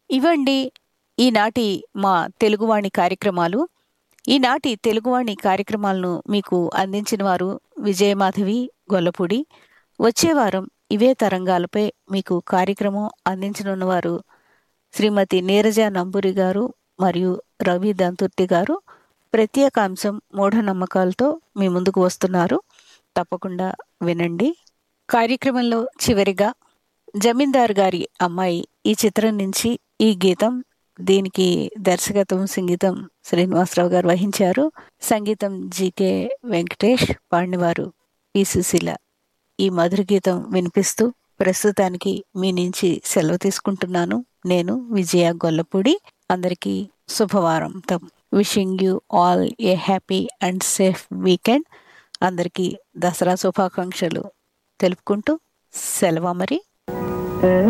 ఇవండి ఈనాటి మా తెలుగువాణి కార్యక్రమాలు. ఈనాటి తెలుగువాణి కార్యక్రమాలను మీకు అందించిన వారు విజయమాధవి గొల్లపూడి. వచ్చే వారం ఇవే తరంగాలపై మీకు కార్యక్రమం అందించనున్నవారు శ్రీమతి నీరజ నంబూరి గారు మరియు రవి దంతుర్తి గారు. ప్రత్యేక అంశం మూఢనమ్మకాలతో మీ ముందుకు వస్తున్నారు. తప్పకుండా వినండి. కార్యక్రమంలో చివరిగా జమీందార్ గారి అమ్మాయి ఈ చిత్రం నుంచి ఈ గీతం. దీనికి దర్శకత్వం సంగీతం శ్రీనివాసరావు గారు వహించారు. సంగీతం జీకే వెంకటేష్, పాడినవారు పి సుశీల. ఈ మధుర గీతం వినిపిస్తూ ప్రస్తుతానికి మీ నుంచి సెలవు తీసుకుంటున్నాను. నేను విజయ గొల్లపూడి. అందరికీ శుభవారంతం. Wishing you all A happy and safe weekend. అందరికీ దసరా శుభాకాంక్షలు తెలుపుకుంటూ సెలవు మరి.